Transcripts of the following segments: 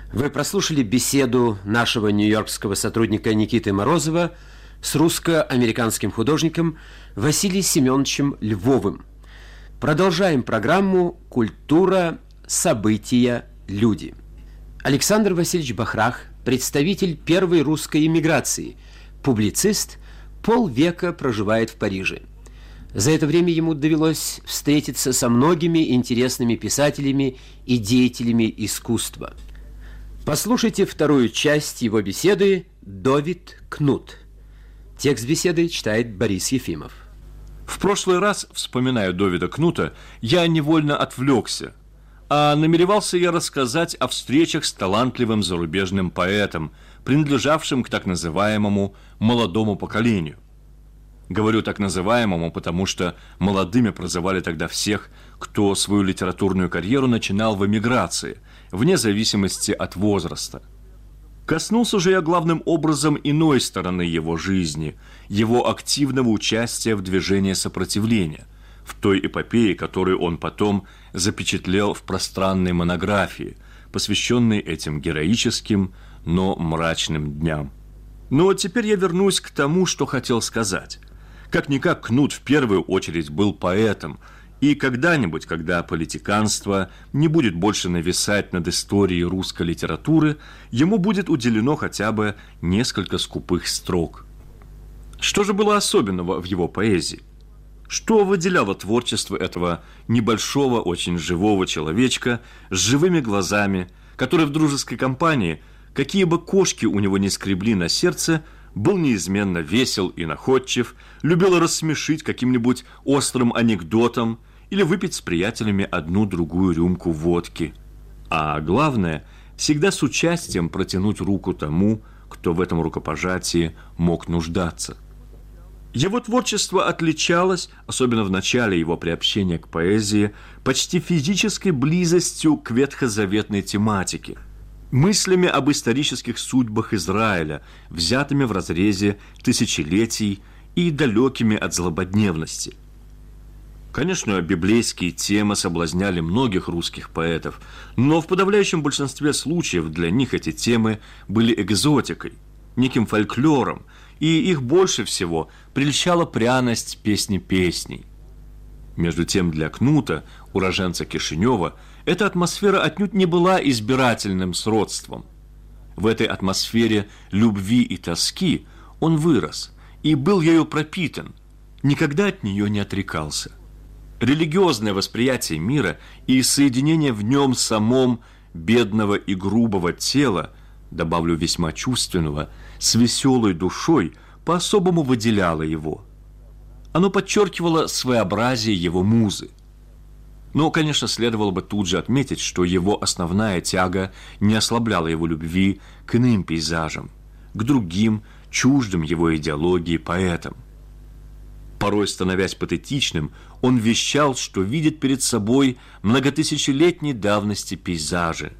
Вы прослушали беседу нашего нью-йоркского сотрудника Никиты Морозова с русско-американским художником Василием Семеновичем Львовым. Продолжаем программу «Культура, события, люди». Александр Васильевич Бахрах, представитель первой русской эмиграции, публицист, полвека проживает в Париже. За это время ему довелось встретиться со многими интересными писателями и деятелями искусства. Послушайте вторую часть его беседы «Довид Кнут». Текст беседы читает Борис Ефимов. В прошлый раз, вспоминая Довида Кнута, я невольно отвлекся, а намеревался я рассказать о встречах с талантливым зарубежным поэтом, принадлежавшим к так называемому «молодому поколению». Говорю так называемому, потому что молодыми прозывали тогда всех, кто свою литературную карьеру начинал в эмиграции, вне зависимости от возраста. Коснулся же я главным образом иной стороны его жизни, его активного участия в движении сопротивления, в той эпопее, которую он потом запечатлел в пространной монографии, посвященной этим героическим, но мрачным дням. Но теперь я вернусь к тому, что хотел сказать. Как-никак Кнут в первую очередь был поэтом, и когда-нибудь, когда политиканство не будет больше нависать над историей русской литературы, ему будет уделено хотя бы несколько скупых строк. Что же было особенного в его поэзии? Что выделяло творчество этого небольшого, очень живого человечка с живыми глазами, который в дружеской компании, какие бы кошки у него ни скребли на сердце, был неизменно весел и находчив, любил рассмешить каким-нибудь острым анекдотом или выпить с приятелями одну-другую рюмку водки. А главное, всегда с участием протянуть руку тому, кто в этом рукопожатии мог нуждаться. Его творчество отличалось, особенно в начале его приобщения к поэзии, почти физической близостью к ветхозаветной тематике, мыслями об исторических судьбах Израиля, взятыми в разрезе тысячелетий и далекими от злободневности. Конечно, библейские темы соблазняли многих русских поэтов, но в подавляющем большинстве случаев для них эти темы были экзотикой, неким фольклором, и их больше всего прельщала пряность песни песней. Между тем для Кнута, уроженца Кишинева, эта атмосфера отнюдь не была избирательным сродством. В этой атмосфере любви и тоски он вырос и был ею пропитан, никогда от нее не отрекался. Религиозное восприятие мира и соединение в нем самом бедного и грубого тела, добавлю весьма чувственного, с веселой душой по-особому выделяло его. Оно подчеркивало своеобразие его музы. Но, конечно, следовало бы тут же отметить, что его основная тяга не ослабляла его любви к иным пейзажам, к другим, чуждым его идеологии поэтам. Порой, становясь патетичным, он вещал, что видит перед собой многотысячелетней давности пейзажи.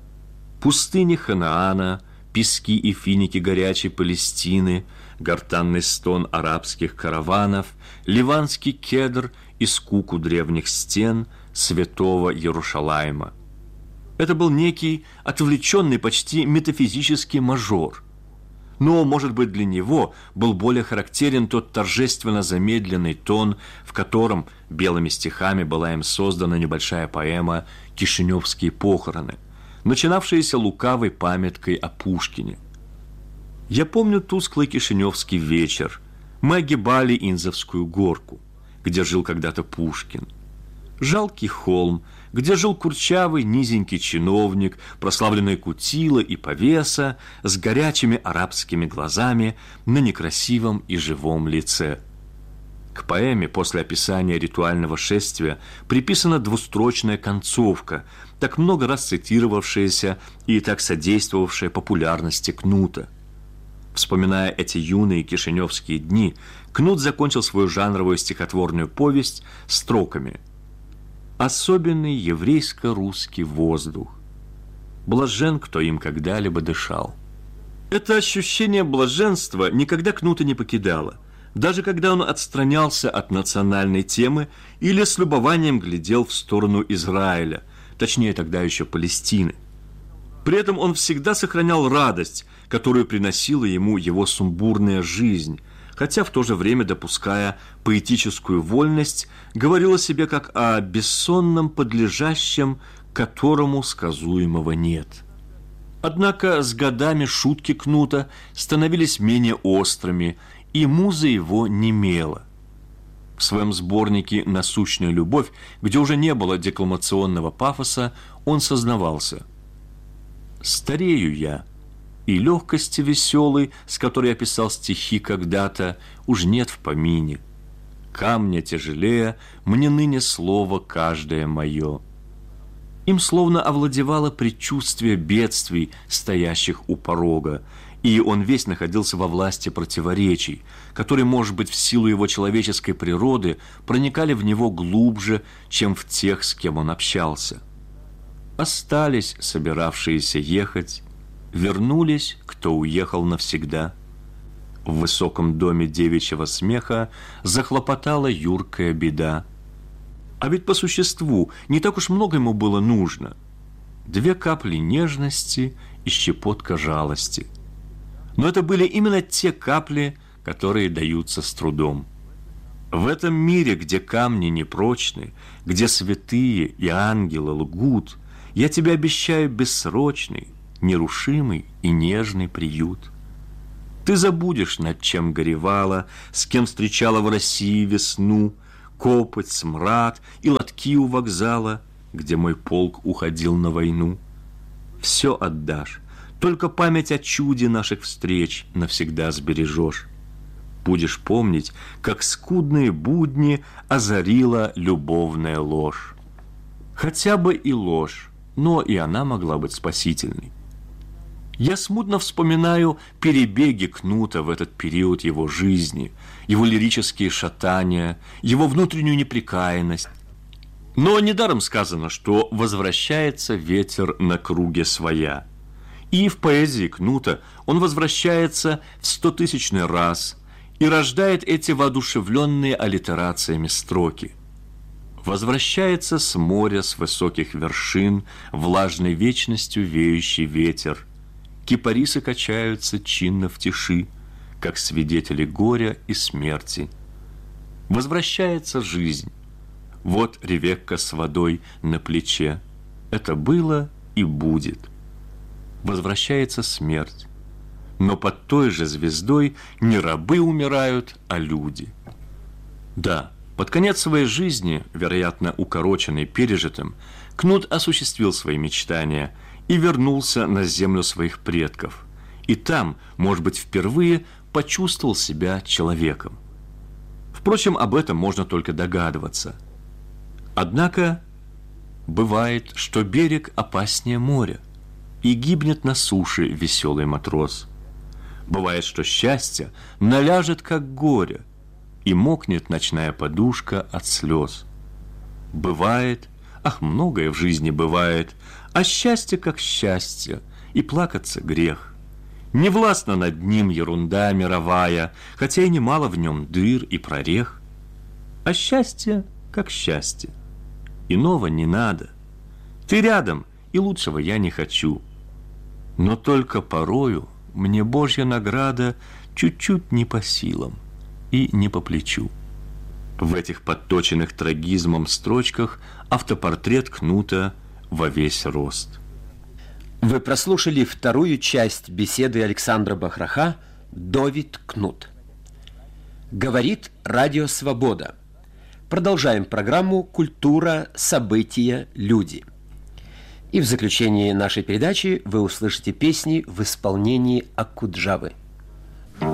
Пустыни Ханаана, пески и финики горячей Палестины, гортанный стон арабских караванов, ливанский кедр и скуку древних стен святого Иерушалайма. Это был некий отвлеченный, почти метафизический мажор. Но, может быть, для него был более характерен тот торжественно замедленный тон, в котором белыми стихами была им создана небольшая поэма «Кишиневские похороны», начинавшаяся лукавой памяткой о Пушкине. Я помню тусклый кишиневский вечер. Мы огибали Инзовскую горку, где жил когда-то Пушкин. Жалкий холм, где жил курчавый низенький чиновник, прославленный кутила и повеса, с горячими арабскими глазами на некрасивом и живом лице. К поэме после описания ритуального шествия приписана двустрочная концовка, так много раз цитировавшаяся и так содействовавшая популярности Кнута. Вспоминая эти юные кишиневские дни, Кнут закончил свою жанровую стихотворную повесть строками: «Особенный еврейско-русский воздух. Блажен, кто им когда-либо дышал». Это ощущение блаженства никогда Кнута не покидало, даже когда он отстранялся от национальной темы или с любованием глядел в сторону Израиля, точнее тогда еще Палестины. При этом он всегда сохранял радость, которую приносила ему его сумбурная жизнь, хотя в то же время, допуская поэтическую вольность, говорил о себе как о бессонном подлежащем, которому сказуемого нет. Однако с годами шутки Кнута становились менее острыми, и муза его немела. В своем сборнике «Насущная любовь», где уже не было декламационного пафоса, он сознавался: «Старею я, и легкости веселой, с которой я писал стихи когда-то, уж нет в помине. Камня тяжелее мне ныне слово каждое мое». Им словно овладевало предчувствие бедствий, стоящих у порога, и он весь находился во власти противоречий, которые, может быть, в силу его человеческой природы, проникали в него глубже, чем в тех, с кем он общался. Остались собиравшиеся ехать, вернулись, кто уехал навсегда. В высоком доме девичьего смеха захлопотала юркая беда. А ведь по существу не так уж много ему было нужно. 2 капли нежности и щепотка жалости. Но это были именно те капли, которые даются с трудом. В этом мире, где камни непрочны, где святые и ангелы лгут, я тебе обещаю бессрочный, нерушимый и нежный приют. Ты забудешь, над чем горевала, с кем встречала в России весну, копоть, смрад и лотки у вокзала, где мой полк уходил на войну. Все отдашь, только память о чуде наших встреч навсегда сбережешь. Будешь помнить, как скудные будни озарила любовная ложь. Хотя бы и ложь, но и она могла быть спасительной. Я смутно вспоминаю перебеги Кнута в этот период его жизни, его лирические шатания, его внутреннюю непрекаянность. Но недаром сказано, что возвращается ветер на круге своя. И в поэзии Кнута он возвращается в 100-тысячный раз и рождает эти воодушевленные аллитерациями строки. Возвращается с моря, с высоких вершин, влажной вечностью веющий ветер. Кипарисы качаются чинно в тиши, как свидетели горя и смерти. Возвращается жизнь. Вот Ревекка с водой на плече. Это было и будет. Возвращается смерть. Но под той же звездой не рабы умирают, а люди. Да, под конец своей жизни, вероятно, укороченный пережитым, Кнут осуществил свои мечтания и вернулся на землю своих предков. И там, может быть, впервые почувствовал себя человеком. Впрочем, об этом можно только догадываться. Однако бывает, что берег опаснее моря, и гибнет на суше веселый матрос. Бывает, что счастье наляжет, как горе, и мокнет ночная подушка от слез. Бывает, ах, многое в жизни бывает, а счастье как счастье, и плакаться грех. Не властна над ним ерунда мировая, хотя и немало в нем дыр и прорех. А счастье как счастье, иного не надо. Ты рядом, и лучшего я не хочу. Но только порою мне Божья награда чуть-чуть не по силам и не по плечу. В этих подточенных трагизмом строчках автопортрет Кнута во весь рост. Вы прослушали вторую часть беседы Александра Бахраха «Довид Кнут». Говорит Радио Свобода. Продолжаем программу «Культура, события, люди». И в заключении нашей передачи вы услышите песни в исполнении Акуджавы.